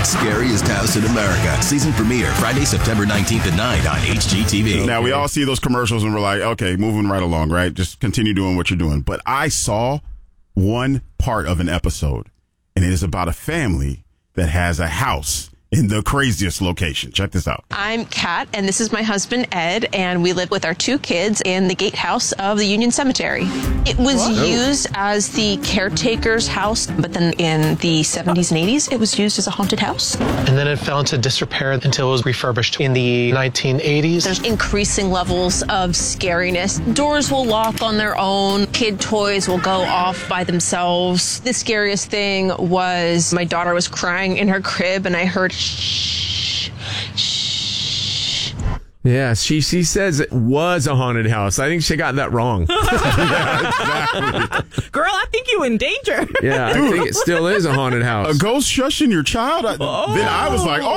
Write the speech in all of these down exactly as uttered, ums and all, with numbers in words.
Scariest House in America. Season premiere Friday, September nineteenth at nine on H G T V. Now, we all see those commercials and we're like, okay, moving right along, right? Just continue doing what you're doing. But I saw one part of an episode, and it is about a family that has a house in the craziest location. Check this out. I'm Kat, and this is my husband, Ed, and we live with our two kids in the gatehouse of the Union Cemetery. It was Whoa. used as the caretaker's house, but then in the seventies and eighties, it was used as a haunted house. And then it fell into disrepair until it was refurbished in the nineteen eighties. There's increasing levels of scariness. Doors will lock on their own. Kid toys will go off by themselves. The scariest thing was my daughter was crying in her crib, and I heard shh, shh. Yeah, she she says it was a haunted house. I think she got that wrong. Yeah, exactly. Girl, I think you in danger. Yeah, I think it still is a haunted house. A ghost shushing your child? I, Oh. Then I was like,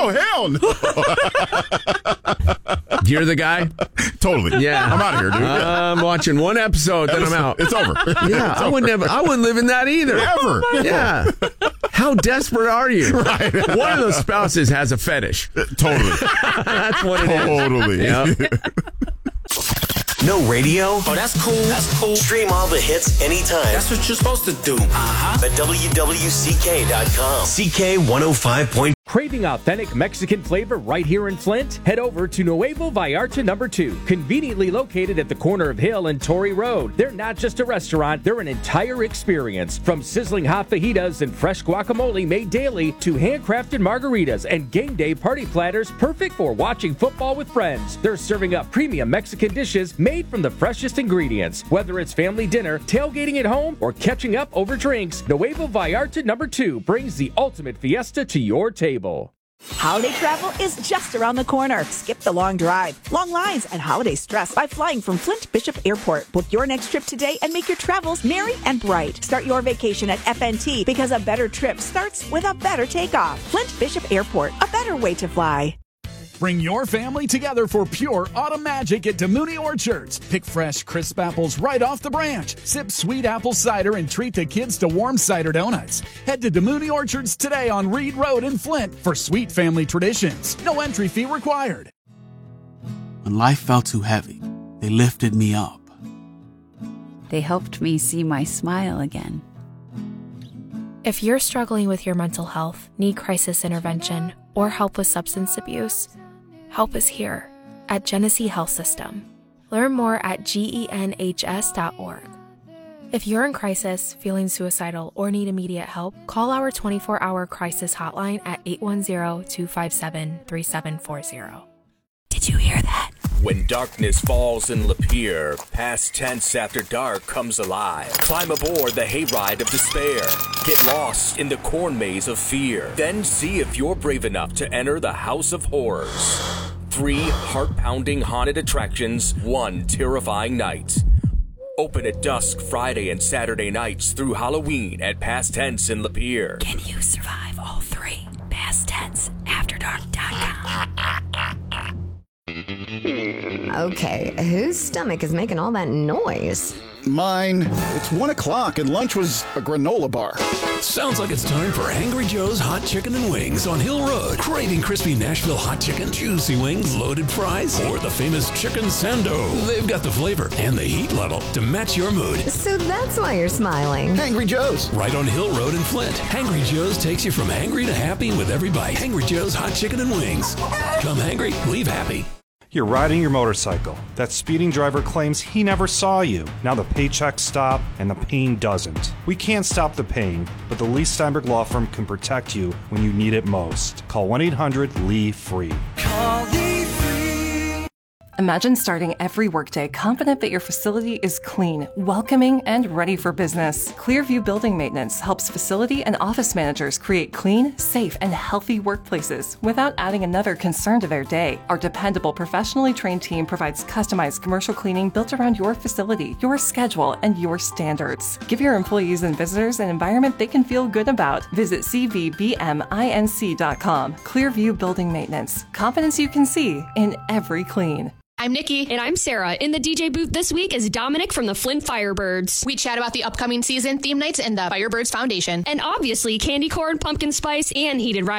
oh, hell no. You're the guy? Totally. Yeah. I'm out of here, dude. I'm watching one episode, then I'm out. It's over. Yeah, It's I over. would never. I wouldn't live in that either. Ever. Yeah. How desperate are you? Right. One of those spouses has a fetish. Totally. That's what it is. Totally. Yep. No radio? Oh, that's cool. That's cool. Stream all the hits anytime. That's what you're supposed to do. Uh-huh. At W W C K dot com. C K one oh five point. Craving authentic Mexican flavor right here in Flint? Head over to Nuevo Vallarta number two, conveniently located at the corner of Hill and Torrey Road. They're not just a restaurant, they're an entire experience. From sizzling hot fajitas and fresh guacamole made daily to handcrafted margaritas and game day party platters perfect for watching football with friends. They're serving up premium Mexican dishes made from the freshest ingredients. Whether it's family dinner, tailgating at home, or catching up over drinks, Nuevo Vallarta number two brings the ultimate fiesta to your table. Holiday travel is just around the corner. Skip the long drive, long lines, and holiday stress by flying from Flint Bishop Airport. Book your next trip today and make your travels merry and bright. Start your vacation at F N T because a better trip starts with a better takeoff. Flint Bishop Airport, a better way to fly. Bring your family together for pure autumn magic at DeMooney Orchards. Pick fresh, crisp apples right off the branch. Sip sweet apple cider and treat the kids to warm cider donuts. Head to DeMooney Orchards today on Reed Road in Flint for sweet family traditions. No entry fee required. When life felt too heavy, they lifted me up. They helped me see my smile again. If you're struggling with your mental health, need crisis intervention, or help with substance abuse, help is here at Genesee Health System. Learn more at genhs dot org. If you're in crisis, feeling suicidal, or need immediate help, call our twenty-four hour crisis hotline at eight one zero, two five seven, three seven four zero. Did you hear that? When darkness falls in Lapeer, past tense after dark comes alive. Climb aboard the hayride of despair. Get lost in the corn maze of fear. Then see if you're brave enough to enter the House of Horrors. Three heart-pounding haunted attractions, one terrifying night. Open at dusk Friday and Saturday nights through Halloween at Past Tense in Lapeer. Can you survive all three? Past tense after dark dot com. Okay, whose stomach is making all that noise? Mine. It's one o'clock and lunch was a granola bar. Sounds like it's time for Angry Joe's Hot Chicken and Wings on Hill Road. Craving crispy Nashville hot chicken, juicy wings, loaded fries, or the famous chicken sando. They've got the flavor and the heat level to match your mood. So that's why you're smiling. Angry Joe's. Right on Hill Road in Flint. Angry Joe's takes you from hangry to happy with every bite. Angry Joe's Hot Chicken and Wings. Come hangry, leave happy. You're riding your motorcycle. That speeding driver claims he never saw you. Now the paychecks stop and the pain doesn't. We can't stop the pain, but the Lee Steinberg Law Firm can protect you when you need it most. Call one eight hundred L E E FREE. Call Lee Free. Imagine starting every workday confident that your facility is clean, welcoming, and ready for business. Clearview Building Maintenance helps facility and office managers create clean, safe, and healthy workplaces without adding another concern to their day. Our dependable, professionally trained team provides customized commercial cleaning built around your facility, your schedule, and your standards. Give your employees and visitors an environment they can feel good about. Visit c v b m inc dot com. Clearview Building Maintenance. Confidence you can see in every clean. I'm Nikki. And I'm Sarah. In the D J booth this week is Dominic from the Flint Firebirds. We chat about the upcoming season, theme nights, and the Firebirds Foundation. And obviously, candy corn, pumpkin spice, and heated rice.